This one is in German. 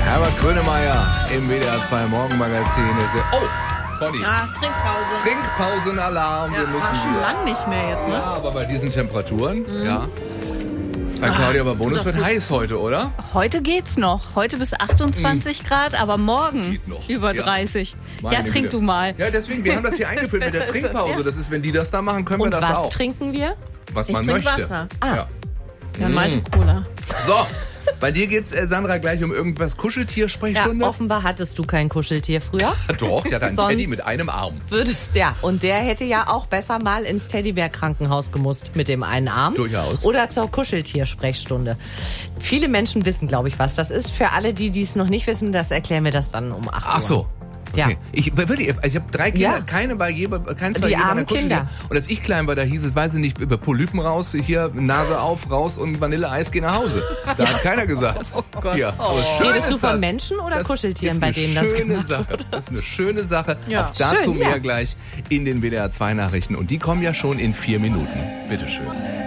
Herbert Grönemeyer im WDR 2 Morgenmagazin. Oh, Conny. Trinkpause. Trinkpausenalarm. Ja, war schon lang nicht mehr jetzt, ne? Ja, aber bei diesen Temperaturen, ja. Claudia, aber Bonus wird heiß heute, oder? Heute geht's noch. Heute bis 28 Grad, aber morgen Geht noch. über Ja. 30. Meine Ja, trink Güte. du mal. Ja, deswegen, wir haben das hier eingeführt mit der Trinkpause. Das ist, wenn die das da machen, können wir Und das was auch. trinken wir? Was Ich man trink möchte. Wasser. Ja. Ja, Malte Cola. So, bei dir geht's, Sandra, gleich um irgendwas Ja, Kuscheltier-Sprechstunde? offenbar hattest du kein Kuscheltier früher. Doch, ich hatte einen Sonst- Teddy mit einem Arm. Und der hätte ja auch besser mal ins Teddybär-Krankenhaus gemusst mit dem einen Arm. Durchaus. Oder zur Kuscheltier-Sprechstunde. Viele Menschen wissen, glaube ich, was das ist. Für alle, die es noch nicht wissen, das erklären wir das dann um 8 Uhr. Ach so. Ja. Okay. Ich habe 3 Kinder, Ja. keins bei jedem Die armen Kinder. Und als ich klein war, da hieß es, weiß ich nicht, über Polypen raus, hier Nase auf, raus und Vanilleeis, geh nach Hause. Da hat keiner gesagt. Oh Gott. Ja, aber schön Redest ist du von das. Menschen oder Das Kuscheltieren, ist bei eine denen das schöne gemacht Sache. Das ist eine schöne Sache. Ja. Auch dazu Schön, mehr ja. gleich in den WDR 2 Nachrichten. Und die kommen ja schon in 4 Minuten. Bitteschön.